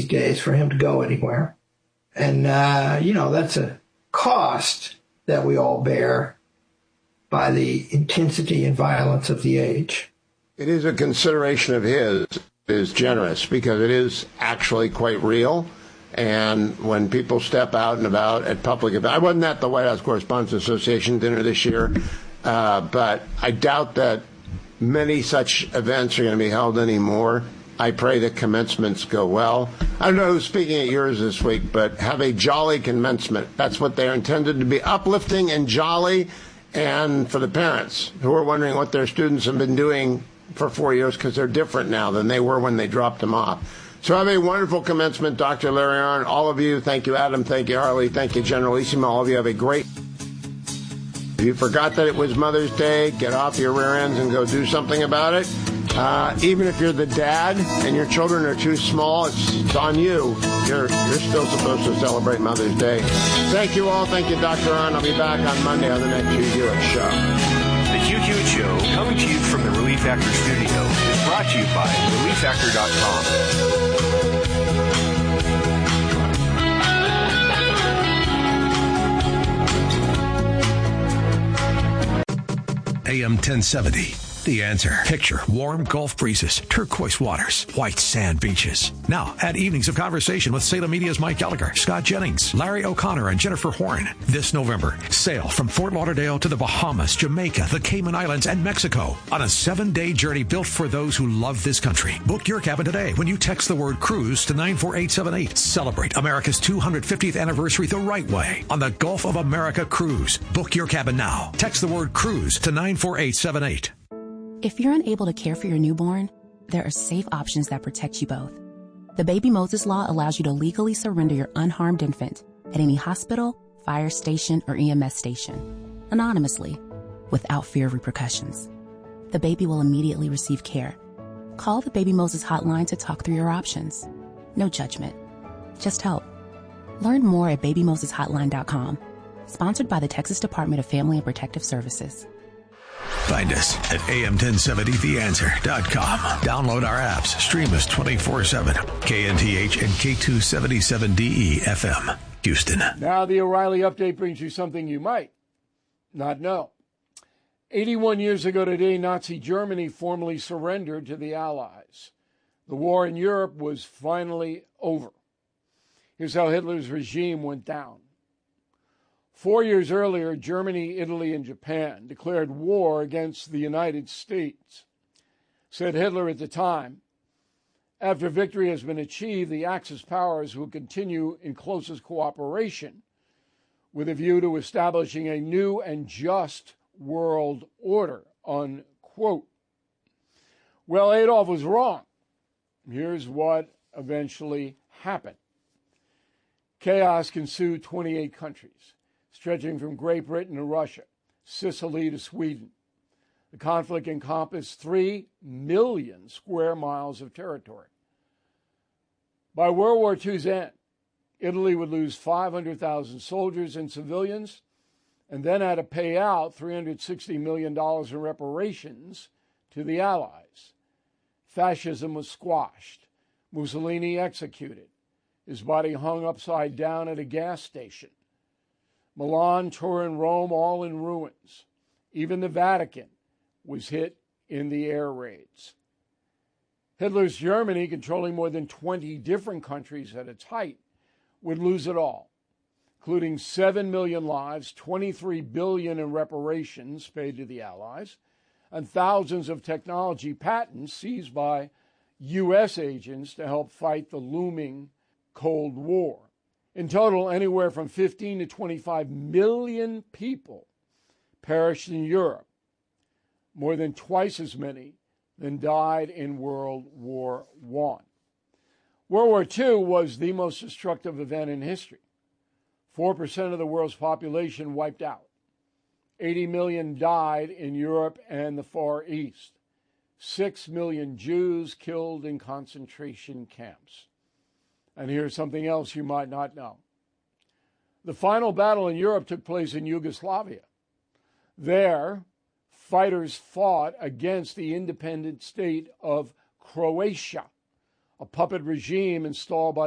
days for him to go anywhere. And, that's a cost that we all bear by the intensity and violence of the age. It is a consideration of his. It is generous because it is actually quite real. And when people step out and about at public events, I wasn't at the White House Correspondents Association dinner this year, but I doubt that many such events are going to be held anymore. I pray that commencements go well. I don't know who's speaking at yours this week, but have a jolly commencement. That's what they're intended to be, uplifting and jolly. And for the parents who are wondering what their students have been doing for 4 years because they're different now than they were when they dropped them off. So have a wonderful commencement, Dr. Larry Arnn. All of you, thank you, Adam. Thank you, Harley. Thank you, Generalissimo. All of you have a great... If you forgot that it was Mother's Day, get off your rear ends and go do something about it. Even if you're the dad and your children are too small, it's on you. You're still supposed to celebrate Mother's Day. Thank you all. Thank you, Dr. Arnn. I'll be back on Monday on the next Hugh Hewitt Show. The Hugh Hewitt Show, coming to you from the Relief Factor studio, is brought to you by ReliefFactor.com. AM 1070. The Answer. Picture warm Gulf breezes, turquoise waters, white sand beaches. Now, add evenings of conversation with Salem Media's Mike Gallagher, Scott Jennings, Larry O'Connor, and Jennifer Horn. This November, sail from Fort Lauderdale to the Bahamas, Jamaica, the Cayman Islands, and Mexico on a 7-day journey built for those who love this country. Book your cabin today when you text the word cruise to 94878. Celebrate America's 250th anniversary the right way on the Gulf of America Cruise. Book your cabin now. Text the word cruise to 94878. If you're unable to care for your newborn, there are safe options that protect you both. The Baby Moses Law allows you to legally surrender your unharmed infant at any hospital, fire station, or EMS station, anonymously, without fear of repercussions. The baby will immediately receive care. Call the Baby Moses hotline to talk through your options. No judgment, just help. Learn more at babymoseshotline.com. Sponsored by the Texas Department of Family and Protective Services. Find us at am1070theanswer.com. Download our apps. Stream us 24/7. KNTH and K277DE FM, Houston. Now the O'Reilly Update brings you something you might not know. 81 years ago today, Nazi Germany formally surrendered to the Allies. The war in Europe was finally over. Here's how Hitler's regime went down. 4 years earlier, Germany, Italy, and Japan declared war against the United States. Said Hitler at the time, after victory has been achieved, the Axis powers will continue in closest cooperation with a view to establishing a new and just world order, unquote. Well, Adolf was wrong. Here's what eventually happened. Chaos ensued 28 countries, stretching from Great Britain to Russia, Sicily to Sweden. The conflict encompassed 3 million square miles of territory. By World War II's end, Italy would lose 500,000 soldiers and civilians, and then had to pay out $360 million in reparations to the Allies. Fascism was squashed. Mussolini executed. His body hung upside down at a gas station. Milan, Turin, Rome, all in ruins. Even the Vatican was hit in the air raids. Hitler's Germany, controlling more than 20 different countries at its height, would lose it all, including 7 million lives, 23 billion in reparations paid to the Allies, and thousands of technology patents seized by U.S. agents to help fight the looming Cold War. In total, anywhere from 15 to 25 million people perished in Europe, more than twice as many than died in World War I. World War II was the most destructive event in history. 4% of the world's population wiped out. 80 million died in Europe and the Far East. 6 million Jews killed in concentration camps. And here's something else you might not know. The final battle in Europe took place in Yugoslavia. There, fighters fought against the independent state of Croatia, a puppet regime installed by